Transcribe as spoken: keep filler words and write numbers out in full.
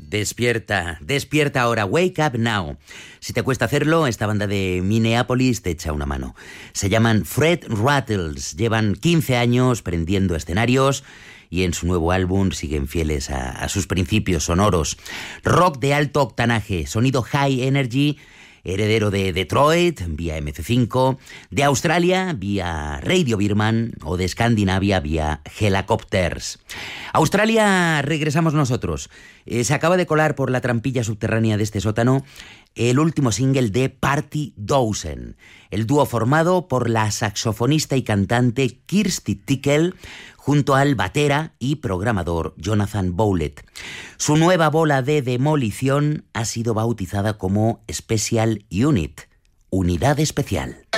Despierta, despierta ahora, wake up now. Si te cuesta hacerlo, esta banda de Minneapolis te echa una mano. Se llaman Fred Rattles, llevan quince años prendiendo escenarios y en su nuevo álbum siguen fieles a, a sus principios sonoros. Rock de alto octanaje, sonido high energy, heredero de Detroit, vía eme ce cinco, de Australia, vía Radio Birman, o de Escandinavia, vía Helicopters. Australia, regresamos nosotros. Eh, se acaba de colar por la trampilla subterránea de este sótano el último single de Party Dozen, el dúo formado por la saxofonista y cantante Kirsty Tickle junto al batera y programador Jonathan Bowlett. Su nueva bola de demolición ha sido bautizada como Special Unit, Unidad Especial.